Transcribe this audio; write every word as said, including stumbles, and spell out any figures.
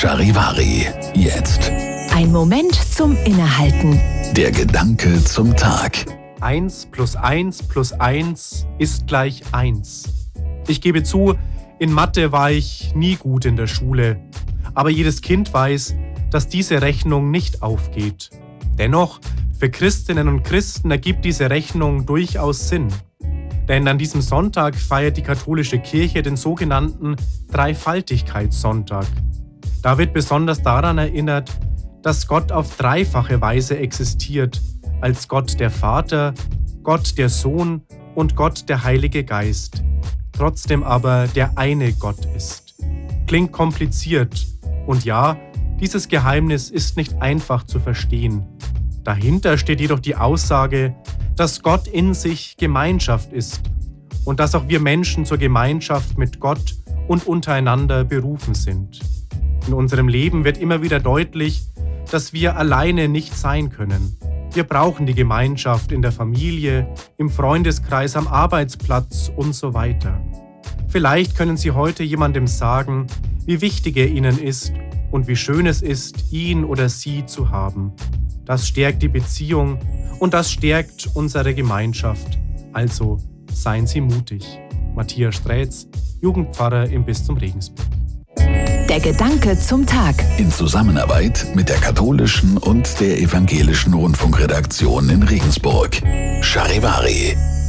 Charivari, jetzt. Ein Moment zum Innehalten. Der Gedanke zum Tag. eins plus eins plus eins ist gleich eins. Ich gebe zu, in Mathe war ich nie gut in der Schule. Aber jedes Kind weiß, dass diese Rechnung nicht aufgeht. Dennoch, für Christinnen und Christen ergibt diese Rechnung durchaus Sinn. Denn an diesem Sonntag feiert die katholische Kirche den sogenannten Dreifaltigkeitssonntag. Da wird besonders daran erinnert, dass Gott auf dreifache Weise existiert, als Gott der Vater, Gott der Sohn und Gott der Heilige Geist, trotzdem aber der eine Gott ist. Klingt kompliziert und ja, dieses Geheimnis ist nicht einfach zu verstehen. Dahinter steht jedoch die Aussage, dass Gott in sich Gemeinschaft ist und dass auch wir Menschen zur Gemeinschaft mit Gott und untereinander berufen sind. In unserem Leben wird immer wieder deutlich, dass wir alleine nicht sein können. Wir brauchen die Gemeinschaft in der Familie, im Freundeskreis, am Arbeitsplatz und so weiter. Vielleicht können Sie heute jemandem sagen, wie wichtig er Ihnen ist und wie schön es ist, ihn oder sie zu haben. Das stärkt die Beziehung und das stärkt unsere Gemeinschaft. Also seien Sie mutig. Matthias Strätz, Jugendpfarrer im Bistum Regensburg. Der Gedanke zum Tag. In Zusammenarbeit mit der katholischen und der evangelischen Rundfunkredaktion in Regensburg. Charivari.